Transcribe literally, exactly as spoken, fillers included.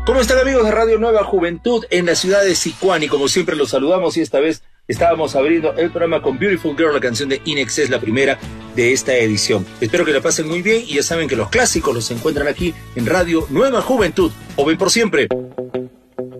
¿Cómo están, amigos de Radio Nueva Juventud en la ciudad de Sicuani? Como siempre los saludamos y esta vez estábamos abriendo el programa con Beautiful Girl, la canción de In Excess, la primera de esta edición. Espero que la pasen muy bien y ya saben que los clásicos los encuentran aquí en Radio Nueva Juventud. O ven por siempre.